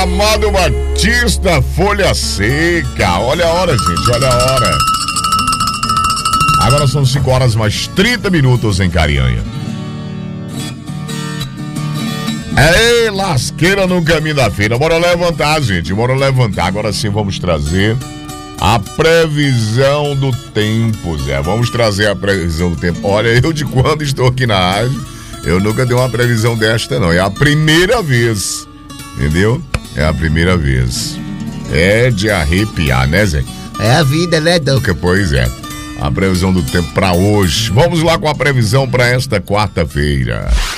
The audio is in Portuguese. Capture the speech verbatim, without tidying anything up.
Amado Batista, Folha Seca. Olha a hora, gente, olha a hora. Agora são cinco horas mais trinta minutos em Carianha. Ei, lasqueira no caminho da feira. Bora levantar, gente, bora levantar. Agora sim vamos trazer a previsão do tempo, Zé. Vamos trazer a previsão do tempo. Olha, eu de quando estou aqui na rádio, eu nunca dei uma previsão desta, não. É a primeira vez, entendeu? É a primeira vez. É de arrepiar, né, Zé? É a vida, né, Duca? Pois é. A previsão do tempo para hoje. Vamos lá com a previsão para esta quarta-feira.